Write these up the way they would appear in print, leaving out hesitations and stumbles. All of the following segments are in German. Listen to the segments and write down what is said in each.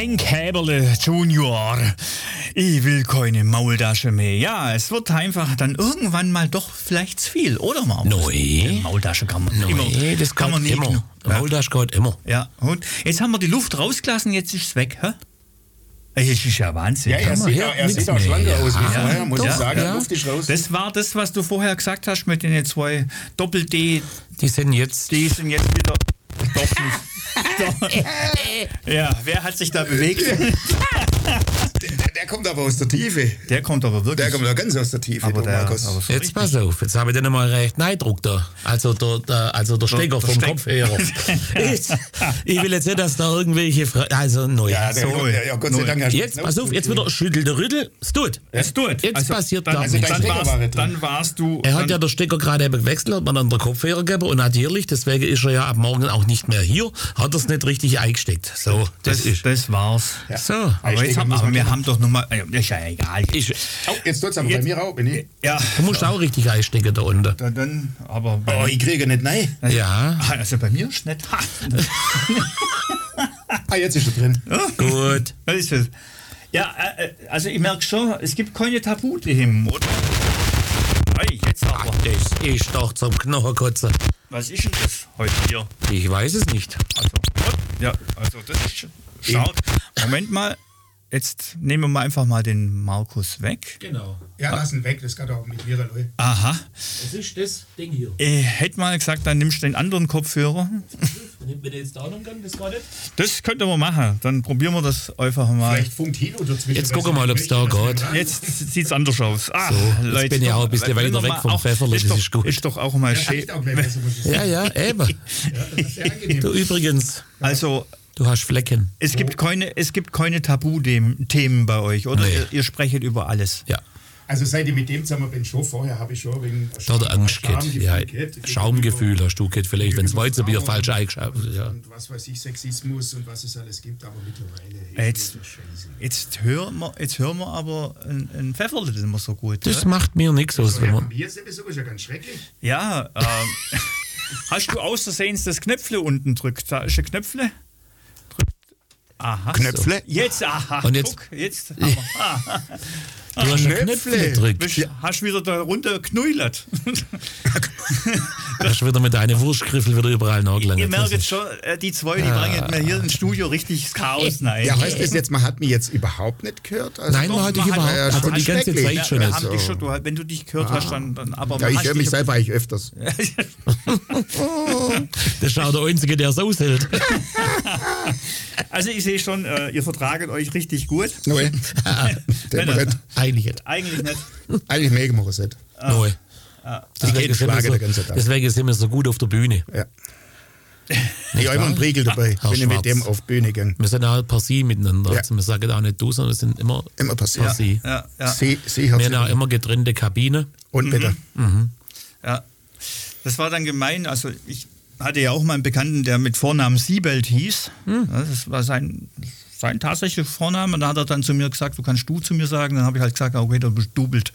Frank Häberle Junior. Ich will keine Maultasche mehr. Ja, es wird einfach dann irgendwann mal doch vielleicht zu viel, oder Markus? Nein. Maultasche kann man Nein, immer. das kann man nicht immer. genug. Maultasche geht immer. Ja, und jetzt haben wir die Luft rausgelassen, jetzt ist es weg, hä? Es ist ja Wahnsinn. Ja, er sieht auch schlanker aus wie vorher, muss ich sagen. Ja. Luft ist raus. Das war das, was du vorher gesagt hast mit den zwei Doppel-D. Die sind jetzt wieder doch nicht. Ja, wer hat sich da bewegt? Der kommt aber aus der Tiefe. Der kommt aber wirklich. Der kommt ja ganz aus der Tiefe, aber der Markus. aber so jetzt richtig. pass auf, jetzt habe ich den mal recht Neidruck da. Also der Stecker vom Kopfhörer. Ich will jetzt nicht, dass da irgendwelche also neu. Ja, so. Gott sei Dank hast du Jetzt, pass auf, jetzt wieder schüttelt der Rüttel. Es tut. Es tut. Jetzt passiert dann, gar also nichts. dein Stecker war drin. Dann warst du. Er hat ja der Stecker gerade eben gewechselt, hat man dann der Kopfhörer gegeben und natürlich, deswegen ist er ja ab morgen auch nicht mehr hier, hat er es nicht richtig eingesteckt. So, das war's. Ja. So. Aber wir haben doch nochmal. Ist ja egal. Oh, jetzt tut es aber bei mir auch, bin ich. Ja. Du musst auch richtig einstecken da unten. Dann, aber. Oh, ich kriege nicht nein. Ja. Also bei mir ist nicht. Jetzt ist er drin. Gut. Das ist es. Ja, also ich merke schon, es gibt keine Tabuthemen, oder? Nein, jetzt aber. Das ist doch zum Knochenkotzen. Was ist denn das heute hier? Ich weiß es nicht. Also, ja, also das ist schon stark. Moment mal, jetzt nehmen wir mal einfach mal den Markus weg. Genau. Ja, lass ihn weg, das geht auch mit mir, Leute. Aha. Das ist das Ding hier. Ich hätte mal gesagt, dann nimmst du den anderen Kopfhörer. Nimmt mir den jetzt da noch an, das war nicht? Das könnten wir machen. Dann probieren wir das einfach mal. Vielleicht funkt Hino dazwischen. Jetzt gucken wir mal, ob es da geht. Jetzt sieht es anders aus. Ah, So, jetzt bin ich auch ein bisschen wenn weiter wir weg mal vom auch- Pfefferle, das ist gut. Ist doch auch mal Das schön. riecht auch gleich besser, muss ich sagen. Ja, eben. Ja, das ist sehr angenehm. Du übrigens, Also, du hast Flecken. es gibt keine Tabuthemen bei euch, oder? Nee. Ihr sprecht über alles. Ja. Also seit ich mit dem zusammen bin, schon vorher habe ich schon wegen Da hat er Angst gehabt. Ja, Schaumgefühl hast du gehabt, vielleicht, wenn das Weizenbier falsch eingeschaut ist. Ja. Und was weiß ich, Sexismus und was es alles gibt, aber mittlerweile ist das Scheiße. Jetzt hören wir aber ein Pfefferle nicht immer so gut. Das oder? macht mir nichts aus, wenn Ja, man. mir sowieso ist ja ganz schrecklich. Ja, hast du aus Versehen das Knöpfle unten drückt? Da ist ein Knöpfle. Drückt. Aha. Knöpfle? Jetzt, aha. Und jetzt- Guck, jetzt haben wir. Du hast einen Knöpfle. Knöpfle gedrückt. Hast wieder da runter geknäulert. Du hast wieder mit deinen Wurstgriffel wieder überall nachgelangt. Ihr merkt jetzt schon, die zwei, die bringen mir hier ins Studio richtig das Chaos rein. Ja, heißt das jetzt, man hat mich jetzt überhaupt nicht gehört? Also Nein, man hat dich man hat- überhaupt, ja, also schon die ganze schrecklich. Zeit schon wir nicht. haben dich schon, wenn du dich gehört hast, dann aber Ja, ich hast höre mich dich- selber eigentlich öfters. Das ist auch der Einzige, der es aushält. Also ich sehe schon, ihr vertraget euch richtig gut. Nein, der Nein, Brett. Eigentlich nicht. Eigentlich nicht. Eigentlich mega machen sie nicht. Neu. geht Schlager der ganze Tag. Deswegen sind wir so gut auf der Bühne. Ja. Ich habe immer einen Pregel dabei, Herr wenn ich mit Schwarz. dem auf die Bühne gehe. Wir sind auch per Sie miteinander. Ja. Also wir sagen auch nicht du, sondern wir sind immer Immer passiert. per Sie. Ja, ja, Sie Wir haben auch hat immer getrennte Kabine. und bitte. ja. Das war dann gemein. Also ich hatte ja auch mal einen Bekannten, der mit Vornamen Siebelt hieß. Ja, das war sein tatsächlicher Vorname. Und da hat er dann zu mir gesagt, du kannst du zu mir sagen. Dann habe ich halt gesagt, okay, du bist doppelt.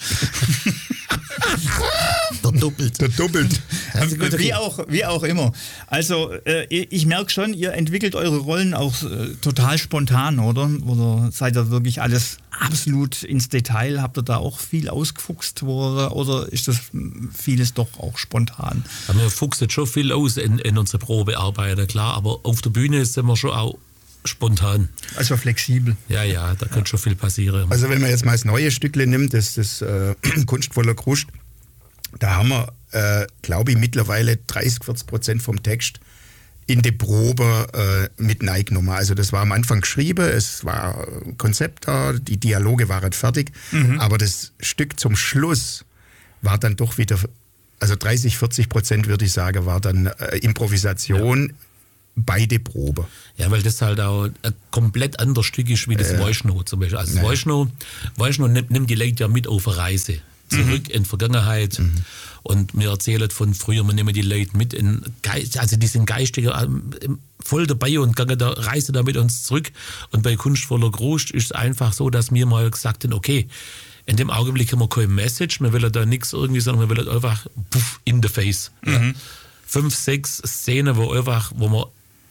Verdoppelt. Der doppelt. Also gut, okay. Wie auch immer. Also ich merke schon, ihr entwickelt eure Rollen auch total spontan, oder? Oder seid ihr wirklich alles absolut ins Detail? Habt ihr da auch viel ausgefuchst? Oder ist das vieles doch auch spontan? Ja, wir fuchsen schon viel aus in unsere Probearbeiten, klar. Aber auf der Bühne sind wir schon auch spontan. Also flexibel. Ja, da könnte schon viel passieren. Also wenn man jetzt mal das neue Stückle nimmt, das kunstvoller Krust, da haben wir, glaube ich, mittlerweile 30-40% vom Text in die Probe mit reingenommen. Also das war am Anfang geschrieben, es war Konzept da, die Dialoge waren fertig, aber das Stück zum Schluss war dann doch wieder, also 30-40% würde ich sagen, war dann Improvisation bei der Probe. Ja, weil das halt auch ein komplett anderes Stück ist wie das Voice-Note zum Beispiel. Also Voice-Note nimmt die Leute ja mit auf eine Reise. Zurück in die Vergangenheit. Und wir erzählen von früher, wir nehmen die Leute mit in Geist, also die sind geistig voll dabei und gehen da, reisen da mit uns zurück. Und bei Kunstvoller Krust ist es einfach so, dass wir mal gesagt haben, okay, in dem Augenblick haben wir keine Message, wir wollen da nichts irgendwie, sondern wir wollen einfach puff, in the face. Ja. 5, 6 Szenen, wo wir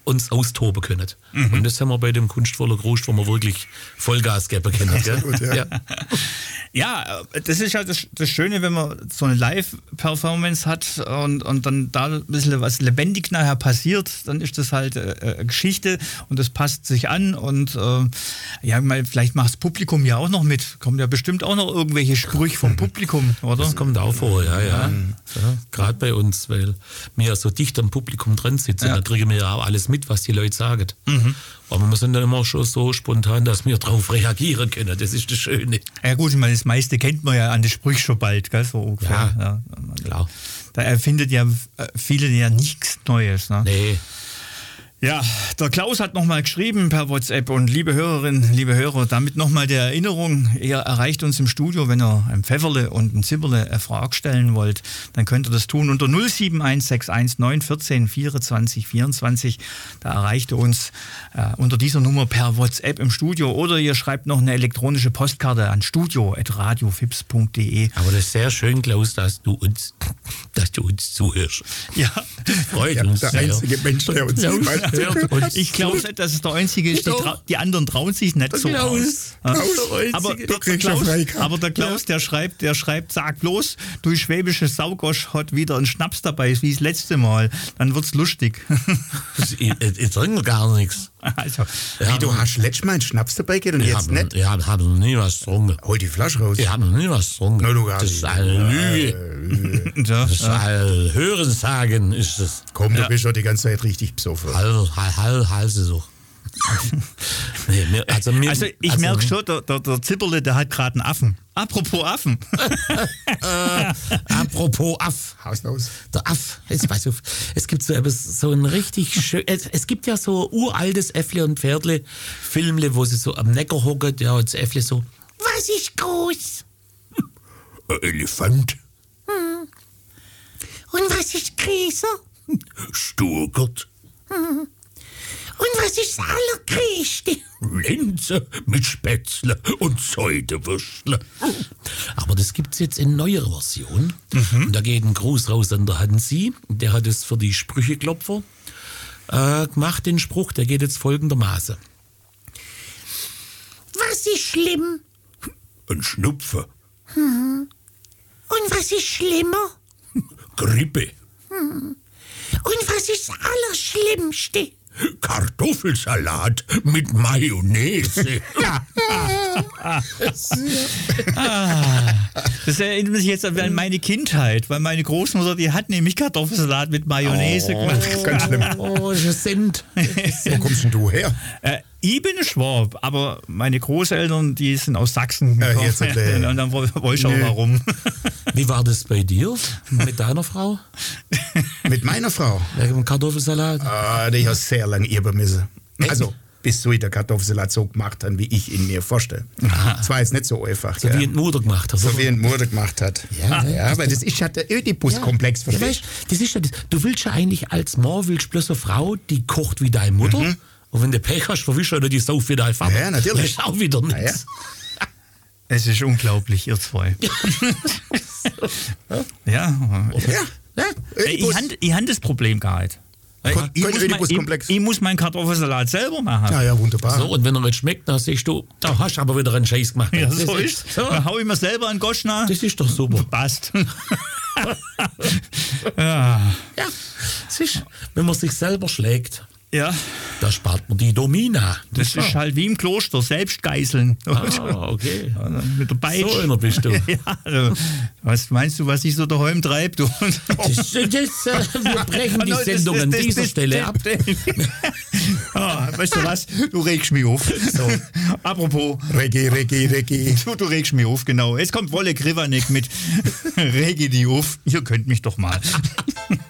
uns austoben können. Und das haben wir bei dem Kunstvoller Groß, wo wir wirklich Vollgas geben können. Gell? Gut, ja. Ja, das ist halt das Schöne, wenn man so eine Live-Performance hat und dann da ein bisschen was lebendig nachher passiert, dann ist das halt eine Geschichte und das passt sich an und vielleicht macht das Publikum ja auch noch mit. Kommen ja bestimmt auch noch irgendwelche Sprüche vom Publikum, oder? Das kommt auch vor, ja. Gerade bei uns, weil wir ja so dicht am Publikum dran sitzen, da kriegen wir ja auch alles mit, was die Leute sagen. Aber wir sind dann immer schon so spontan, dass wir darauf reagieren können. Das ist das Schöne. Ja gut, ich meine, das meiste kennt man ja an den Sprüchen schon bald, gell? So ungefähr. Ja, klar. Da erfindet ja viele ja nichts Neues. Ne? Nee. Ja, der Klaus hat nochmal geschrieben per WhatsApp und liebe Hörerinnen, liebe Hörer, damit nochmal der Erinnerung, ihr erreicht uns im Studio, wenn ihr ein Pfefferle und ein Zibberle eine Frage stellen wollt, dann könnt ihr das tun unter 07161 914 24 24. Da erreicht ihr uns unter dieser Nummer per WhatsApp im Studio oder ihr schreibt noch eine elektronische Postkarte an studio@radiofips.de. Aber das ist sehr schön, Klaus, dass du uns zuhörst. Ja, das freut uns der sehr. einzige Mensch, der uns zuhört. Ich glaube nicht, dass es der Einzige ist. Die anderen trauen sich nicht so aus. Aber der Klaus, der schreibt, sag bloß, du schwäbische Saugosch hat wieder einen Schnaps dabei, wie das letzte Mal. Dann wird's lustig. Ich trinke gar nichts. Also, Wie, du hast letztes Mal einen Schnaps dabei gehabt und jetzt nicht? Ich habe noch nie was getrunken. Hol die Flasche raus. Ich habe noch nie was getrunken. Na, du gar Das nicht. ist eine Lüge. Das ist ein Hörensagen, ist das. Komm, du bist doch die ganze Zeit richtig besoffen. Halse so. Also ich merke schon, der Zipperle, der hat gerade einen Affen. Apropos Affen. Apropos Aff. Haus los. Der Aff. Es gibt so ein richtig schön. Es gibt ja so uraltes Äffle und Pferdle Filmle, wo sie so am Neckar hocken, ja, und das Äffle so. Was ist groß? Ein Elefant. Und was ist größer? Sturgert. Und was ist das Allergrößte? Linse mit Spätzle und Seidewürstle. Aber das gibt's jetzt in neuer Version. Und da geht ein Gruß raus an der Hansi. Der hat es für die Sprücheklopfer gemacht, den Spruch. Der geht jetzt folgendermaßen. Was ist schlimm? Ein Schnupfen. Und was ist schlimmer? Grippe. Und was ist das Allerschlimmste? Kartoffelsalat mit Mayonnaise. Das erinnert mich jetzt an meine Kindheit, weil meine Großmutter, die hat nämlich Kartoffelsalat mit Mayonnaise gemacht. Ganz schlimm. Oh, das sind. Wo kommst denn du her? Ich bin ein Schwab, aber meine Großeltern, die sind aus Sachsen gekommen. Jetzt und dann weiß ich auch warum. Wie war das bei dir mit deiner Frau? Mit meiner Frau? Wegen dem Kartoffelsalat? Die hat sehr lange üben müssen. Also, bis so der Kartoffelsalat so gemacht hat, wie ich ihn mir vorstelle. Das war jetzt nicht so einfach. So wie ein Mutter gemacht hat. So wie ein Mutter gemacht hat. Ja, weil das ist ja der Ödipus-Komplex. Ja, weißt, das ist ja das. Du willst ja eigentlich als Mann bloß eine Frau, die kocht wie deine Mutter. Und wenn du Pech hast, verwischst du die Sau für deinen Vater. Ja, natürlich. Das ist auch wieder nichts. Ja. Es ist unglaublich, ihr zwei. Ja. Ich habe das Problem gehabt. Ich muss meinen Kartoffelsalat selber machen. Ja, wunderbar. So, und wenn er nicht schmeckt, dann siehst du, da hast du aber wieder einen Scheiß gemacht. Ja, so ist es. Dann hau ich mir selber einen Gosch nach. Das ist doch super. Passt. Ja, es ist, wenn man sich selber schlägt, ja, da spart man die Domina. Das ist halt wie im Kloster, Selbstgeißeln. Okay. Mit der Peitsche. So einer bist du. Ja, also, was meinst du, was ich so daheim treibe? Wir brechen die Sendung an dieser Stelle ab. Weißt du was? Du regst mich auf. So. Apropos. Reggae. Du regst mich auf, genau. Jetzt kommt Wolle Krivanek mit Reggae die auf. Ihr könnt mich doch mal.